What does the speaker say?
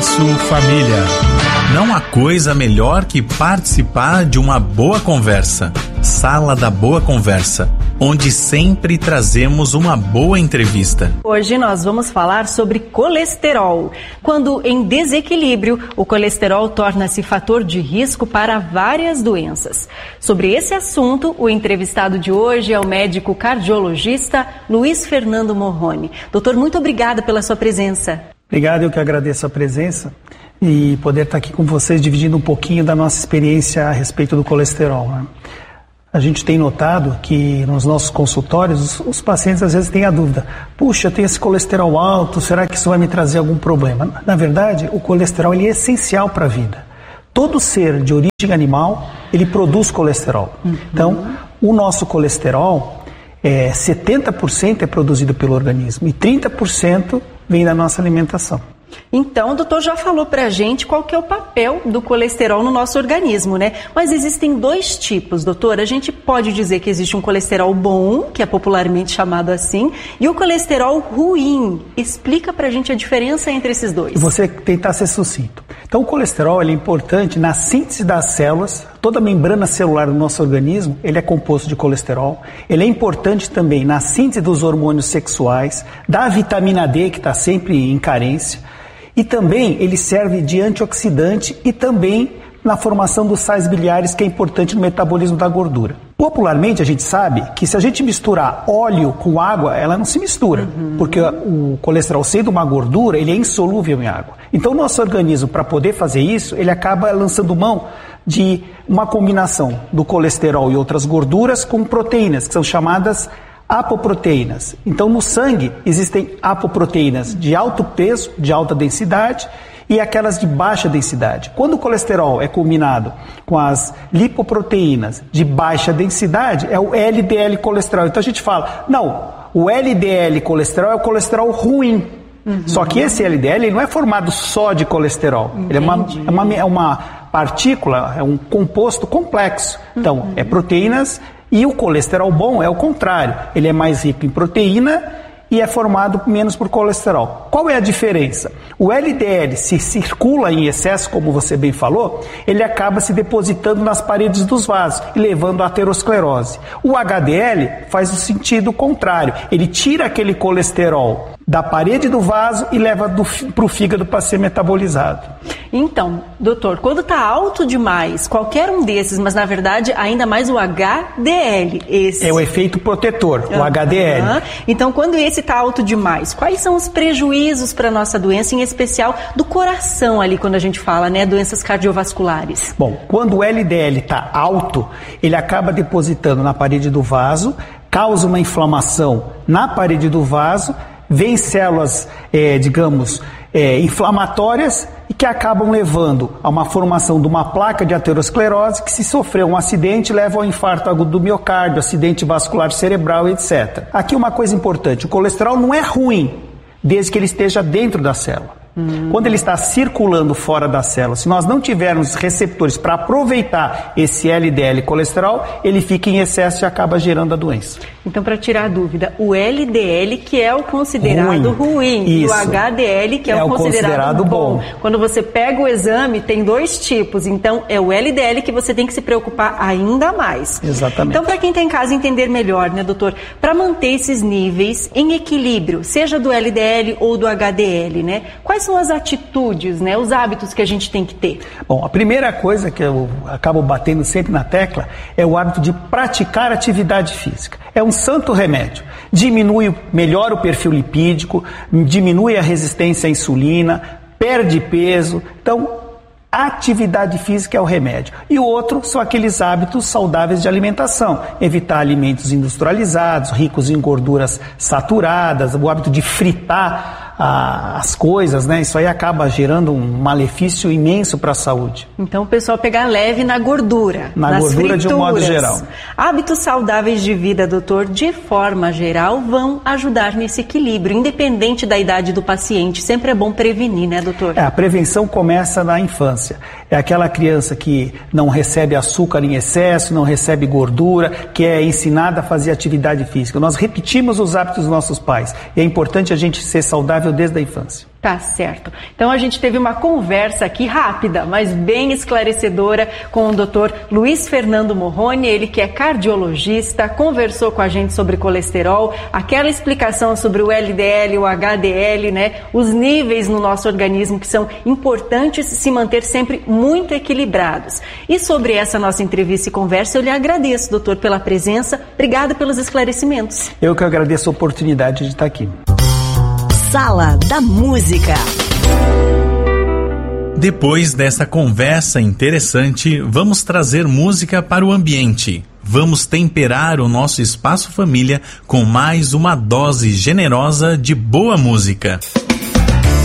Espaço Família. Não há coisa melhor que participar de uma boa conversa. Sala da Boa Conversa, onde sempre trazemos uma boa entrevista. Hoje nós vamos falar sobre colesterol. Quando em desequilíbrio, o colesterol torna-se fator de risco para várias doenças. Sobre esse assunto, o entrevistado de hoje é o médico cardiologista Luiz Fernando Morrone. Doutor, muito obrigada pela sua presença. Obrigado, eu que agradeço a presença e poder estar aqui com vocês dividindo um pouquinho da nossa experiência a respeito do colesterol, né? A gente tem notado que nos nossos consultórios os pacientes às vezes têm a dúvida: puxa, eu tenho esse colesterol alto, será que isso vai me trazer algum problema? Na verdade, o colesterol ele é essencial para a vida. Todo ser de origem animal, ele produz colesterol. Então, o nosso colesterol, 70% é produzido pelo organismo e 30% vem da nossa alimentação. Então, o doutor já falou pra gente qual que é o papel do colesterol no nosso organismo, né? Mas existem dois tipos, doutor. A gente pode dizer que existe um colesterol bom, que é popularmente chamado assim, e o colesterol ruim. Explica pra gente a diferença entre esses dois. Você tentar ser sucinto. Então, o colesterol ele é importante na síntese das células. Toda a membrana celular do nosso organismo, ele é composto de colesterol. Ele é importante também na síntese dos hormônios sexuais, da vitamina D, que está sempre em carência. E também ele serve de antioxidante e também na formação dos sais biliares, que é importante no metabolismo da gordura. Popularmente a gente sabe que se a gente misturar óleo com água, ela não se mistura, porque o colesterol, sendo uma gordura, ele é insolúvel em água. Então o nosso organismo, para poder fazer isso, ele acaba lançando mão de uma combinação do colesterol e outras gorduras com proteínas, que são chamadas apoproteínas. Então no sangue existem apoproteínas de alto peso, de alta densidade, e aquelas de baixa densidade. Quando o colesterol é combinado com as lipoproteínas de baixa densidade, é o LDL colesterol. Então a gente fala, não, o LDL colesterol é o colesterol ruim. Só que esse LDL ele não é formado só de colesterol. Ele é uma partícula, é um composto complexo. Então, é proteínas. E o colesterol bom é o contrário, ele é mais rico em proteína e é formado menos por colesterol. Qual é a diferença? O LDL, se circula em excesso, como você bem falou, ele acaba se depositando nas paredes dos vasos e levando à aterosclerose. O HDL faz o sentido contrário, ele tira aquele colesterol da parede do vaso e leva para o fígado para ser metabolizado. Então, doutor, quando está alto demais, qualquer um desses, mas na verdade ainda mais o HDL, esse... É o efeito protetor, o HDL. Então, quando esse está alto demais, quais são os prejuízos para a nossa doença, em especial do coração ali, quando a gente fala, né, doenças cardiovasculares? Bom, quando o LDL está alto, ele acaba depositando na parede do vaso, causa uma inflamação na parede do vaso, vem células, inflamatórias e que acabam levando a uma formação de uma placa de aterosclerose que, se sofrer um acidente, leva ao infarto agudo do miocárdio, acidente vascular cerebral, etc. Aqui uma coisa importante, o colesterol não é ruim desde que ele esteja dentro da célula. Quando ele está circulando fora da célula, se nós não tivermos receptores para aproveitar esse LDL colesterol, ele fica em excesso e acaba gerando a doença. Então, para tirar a dúvida, o LDL que é o considerado ruim e o HDL que é o considerado bom. Quando você pega o exame, tem dois tipos, então é o LDL que você tem que se preocupar ainda mais. Exatamente. Então, para quem está em casa entender melhor, né, doutor, para manter esses níveis em equilíbrio, seja do LDL ou do HDL, né, quais são as atitudes, né, os hábitos que a gente tem que ter? Bom, a primeira coisa que eu acabo batendo sempre na tecla é o hábito de praticar atividade física. É um santo remédio. Melhora o perfil lipídico, diminui a resistência à insulina, perde peso. Então, a atividade física é o remédio. E o outro são aqueles hábitos saudáveis de alimentação. Evitar alimentos industrializados, ricos em gorduras saturadas, o hábito de fritar as coisas, né? Isso aí acaba gerando um malefício imenso para a saúde. Então o pessoal pegar leve na gordura. Na gordura frituras. De um modo geral. Hábitos saudáveis de vida, doutor, de forma geral, vão ajudar nesse equilíbrio, independente da idade do paciente. Sempre é bom prevenir, né, doutor? A prevenção começa na infância. É aquela criança que não recebe açúcar em excesso, não recebe gordura, que é ensinada a fazer atividade física. Nós repetimos os hábitos dos nossos pais. E é importante a gente ser saudável desde a infância. Tá certo. Então a gente teve uma conversa aqui rápida, mas bem esclarecedora com o Dr. Luiz Fernando Morrone, ele que é cardiologista, conversou com a gente sobre colesterol, aquela explicação sobre o LDL, o HDL, né? Os níveis no nosso organismo que são importantes se manter sempre muito equilibrados. E sobre essa nossa entrevista e conversa, eu lhe agradeço, doutor, pela presença. Obrigada pelos esclarecimentos. Eu que agradeço a oportunidade de estar aqui. Sala da Música. Depois dessa conversa interessante, vamos trazer música para o ambiente. Vamos temperar o nosso espaço família com mais uma dose generosa de boa música.